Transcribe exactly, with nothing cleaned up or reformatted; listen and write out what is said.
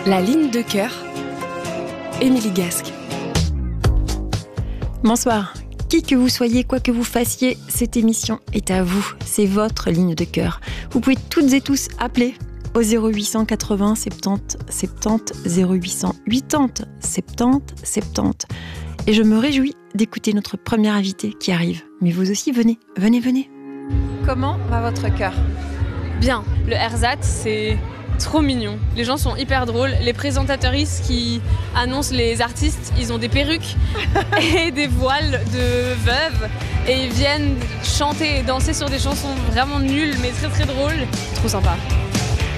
La ligne de cœur, Émilie Gasque. Bonsoir. Qui que vous soyez, quoi que vous fassiez, cette émission est à vous. C'est votre ligne de cœur. Vous pouvez toutes et tous appeler au zéro huit cent quatre-vingts soixante-dix soixante-dix, zéro huit cent quatre-vingts soixante-dix soixante-dix. Et je me réjouis d'écouter notre premier invité qui arrive. Mais vous aussi, venez, venez, venez. Comment va votre cœur ? Bien. Le ersatz, c'est trop mignon. Les gens sont hyper drôles. Les présentatrices qui annoncent les artistes, ils ont des perruques et des voiles de veuves. Et ils viennent chanter et danser sur des chansons vraiment nulles, mais très très drôles. Trop sympa.